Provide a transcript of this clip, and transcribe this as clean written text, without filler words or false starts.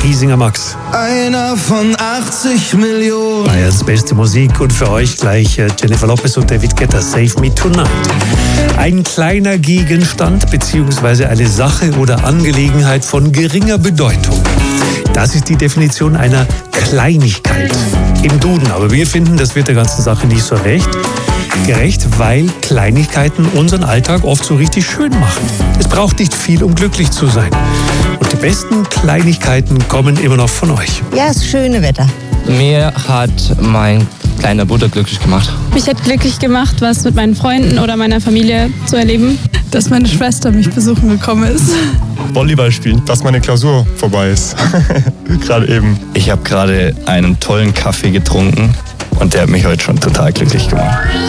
Giesinger Max. Einer von 80 Millionen. Bayerns beste Musik und für euch gleich Jennifer Lopez und David Guetta, Save Me Tonight. Ein kleiner Gegenstand bzw. eine Sache oder Angelegenheit von geringer Bedeutung. Das ist die Definition einer Kleinigkeit im Duden. Aber wir finden, das wird der ganzen Sache nicht so gerecht, weil Kleinigkeiten unseren Alltag oft so richtig schön machen. Es braucht nicht viel, um glücklich zu sein. Und die besten Kleinigkeiten kommen immer noch von euch. Ja, das schöne Wetter. Mir hat mein kleiner Bruder glücklich gemacht. Mich hat glücklich gemacht, was mit meinen Freunden oder meiner Familie zu erleben. Dass meine Schwester mich besuchen gekommen ist. Volleyball spielen, dass meine Klausur vorbei ist. Gerade eben. Ich habe gerade einen tollen Kaffee getrunken und der hat mich heute schon total glücklich gemacht.